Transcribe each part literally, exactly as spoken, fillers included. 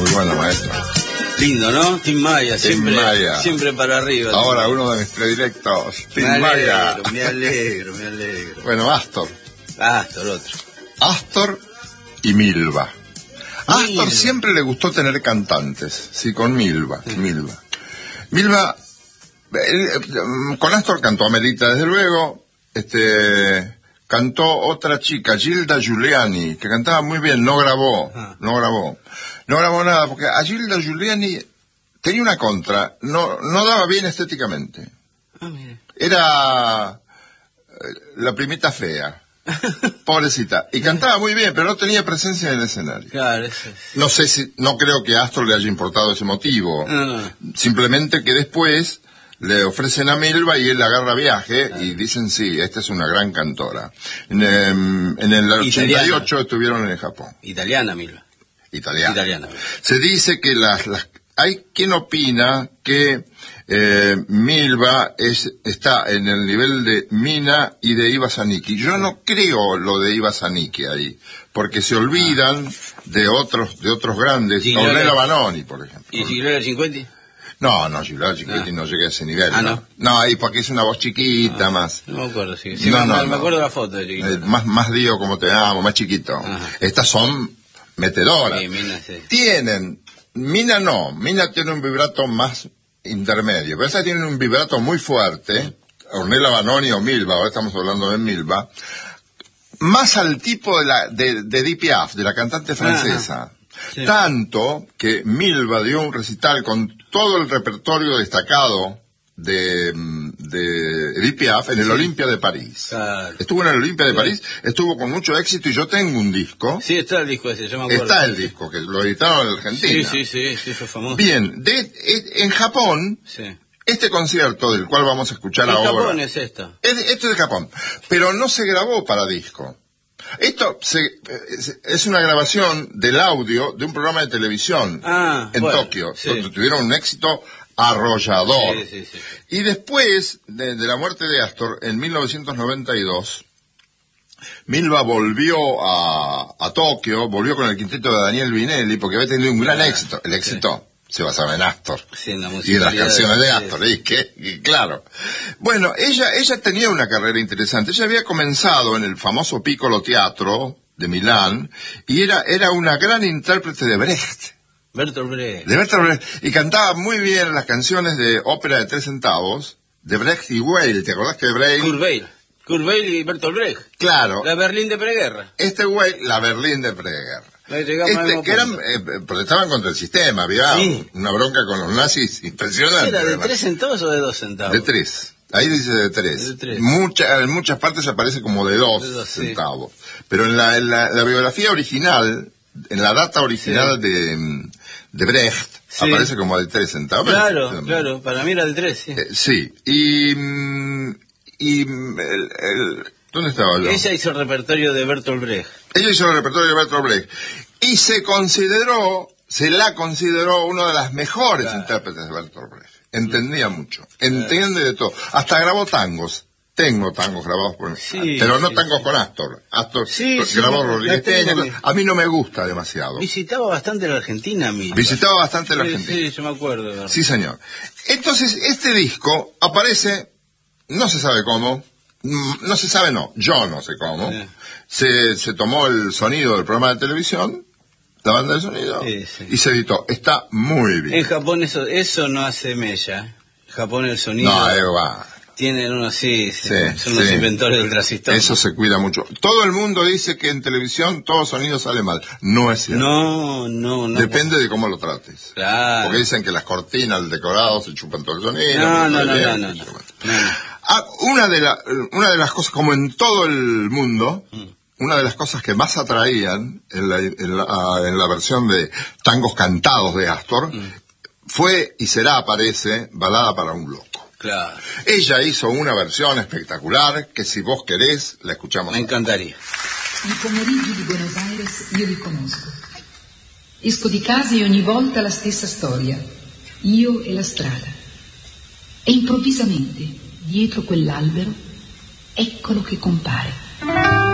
Muy bueno, maestro. Lindo, ¿no? Tim Maya, Tim siempre, Maya. siempre para arriba. Ahora uno de mis predilectos, Tim me Maya. alegro, me alegro, me alegro. Bueno, Astor. Astor, otro. Astor y Milva. A Astor Milva. siempre le gustó tener cantantes, sí, con Milva, sí. Milva. Milva, eh, con Astor cantó Amelita, desde luego, este, cantó otra chica, Gilda Giuliani, que cantaba muy bien, no grabó, ah. no grabó, no grabó nada, porque a Gilda Giuliani tenía una contra, no, no daba bien estéticamente. Ah, mire. Era eh, la primita fea. Pobrecita. Y cantaba muy bien, pero no tenía presencia en el escenario. Claro, eso es. No sé si, no creo que a Astor le haya importado ese motivo. No, no. Simplemente que después le ofrecen a Milva y él agarra viaje, claro. Y dicen, sí, esta es una gran cantora. En, um, en el ochenta y ocho estuvieron en el Japón. Italiana, Milva. Italiana. Italiana. Se dice que las, las, hay quien opina que Eh, Milva es, está en el nivel de Mina y de Iva Zanicki. Yo no creo lo de Iva Zanicki ahí, porque se olvidan ah. de otros de otros grandes, Ornella Vanoni, por ejemplo. ¿Y Gigliola Cinquetti? No, no, Gigliola Cinquetti ah. no llega a ese nivel. Ah, no. no. No, ahí porque es una voz chiquita ah. más. No me acuerdo, sí. sí no, me, no, me no. acuerdo de la foto de eh, Más, más Dio como te amo, más chiquito. Ajá. Estas son metedoras. Sí, Mina, sí. Tienen, Mina no, Mina tiene un vibrato más intermedio, pero esas tienen un vibrato muy fuerte, Ornella Vanoni o Milva, ahora estamos hablando de Milva, más al tipo de la de, de Edith Piaf, de la cantante francesa. Sí. Tanto que Milva dio un recital con todo el repertorio destacado de, de Edith Piaf en el sí. Olimpia de París. Claro. Estuvo en el Olimpia de sí. París, estuvo con mucho éxito y yo tengo un disco. Sí, está el disco ese, yo me acuerdo. Está el disco, que lo editaron en Argentina. Sí, sí, sí, sí, fue famoso. Bien, de, de, en Japón, sí. este concierto del cual vamos a escuchar ¿En ahora. Japón es esto? Es, esto es de Japón, pero no se grabó para disco. Esto se, es una grabación del audio de un programa de televisión ah, en bueno, Tokio, sí. donde tuvieron un éxito arrollador. Sí, sí, sí. Y después de, de la muerte de Astor, en mil novecientos noventa y dos, Milva volvió a, a Tokio, volvió con el quinteto de Daniel Vinelli, porque había tenido un gran ah, éxito. El éxito sí. se basaba en Astor. Sí, en la y en las canciones de, de Astor. Sí. Y, que, y claro. Bueno, ella, ella tenía una carrera interesante. Ella había comenzado en el famoso Piccolo Teatro de Milán, y era, era una gran intérprete de Brecht. Bertolt Brecht. De Bertolt Brecht. Y cantaba muy bien las canciones de ópera de tres centavos, de Brecht y Weill. ¿Te acordás que Brecht? Kurt Weill. Kurt Weill y Bertolt Brecht. Claro. La Berlín de preguerra. Este Weill, la Berlín de preguerra. Este, que eran, eh, protestaban contra el sistema, había sí. una bronca con los nazis impresionante. ¿Era de tres centavos o de dos centavos? De tres. Ahí dice de tres. De tres. Mucha, en muchas partes aparece como de dos, de dos centavos. Sí. Pero en la, en la, la biografía original, en la data original sí. de, de Brecht, sí. aparece como de tres centavos. Claro, pero, claro, para mí era de tres, sí. Eh, sí, y, y el, el, ¿dónde estaba yo? Ella hizo el repertorio de Bertolt Brecht. Ella hizo el repertorio de Bertolt Brecht. Y se consideró, se la consideró una de las mejores claro. intérpretes de Bertolt Brecht. Entendía mucho, entiende claro. de todo. Hasta grabó tangos. Tengo tangos grabados por sí, pero no sí, tangos sí. con Astor. Astor sí, grabó sí, Rodríguez Peña. A mí no me gusta demasiado. Visitaba bastante la Argentina, Milva. Visitaba bastante la sí, Argentina. Sí, yo me acuerdo. ¿verdad? Sí, señor. Entonces, este disco aparece, no se sabe cómo, no se sabe no, yo no sé cómo. Sí. Se, se tomó el sonido del programa de televisión, la banda de sonido, sí, sí. y se editó. Está muy bien. En Japón eso eso no hace mella. En Japón el sonido... No, eh, va. Tienen uno así, sí, son sí. los inventores del transistor. Eso se cuida mucho. Todo el mundo dice que en televisión todo sonido sale mal. No es cierto. No, no, no. Depende de cómo lo trates. Claro. Porque dicen que las cortinas, el decorado, se chupan todo el sonido. No, no, no, no, no, no, no. Ah, una de la, una de las cosas, como en todo el mundo, mm. una de las cosas que más atraían en la, en la, en la versión de tangos cantados de Astor, mm. fue y será, parece, Balada para un loco. Claro. Ella hizo una versión espectacular que si vos querés la escuchamos. Me encantaría. I pomeriggi di Buenos Aires io li conosco. Esco di casa e ogni volta la stessa storia. Io e la strada. E improvvisamente, dietro quell'albero, eccolo che compare.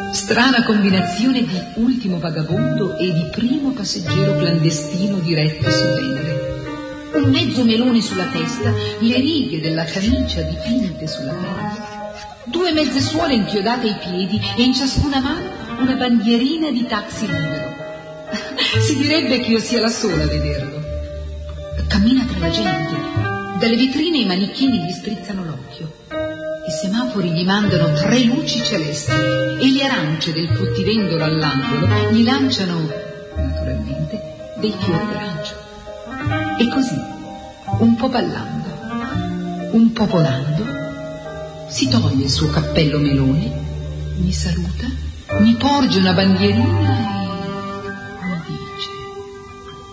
Strana combinazione di ultimo vagabondo e di primo passeggero clandestino diretto su Venere. Un mezzo melone sulla testa, le righe della camicia dipinte sulla pelle, due mezze suole inchiodate ai piedi e in ciascuna mano una bandierina di taxi libero. Si direbbe che io sia la sola a vederlo. Cammina tra la gente, dalle vetrine i manichini gli strizzano l'occhio. I semafori gli mandano tre luci celesti e le arance del fruttivendolo all'angolo gli lanciano, naturalmente, dei fiori d'arancio. E così, un po' ballando, un po' volando, si toglie il suo cappello melone, mi saluta, mi porge una bandierina e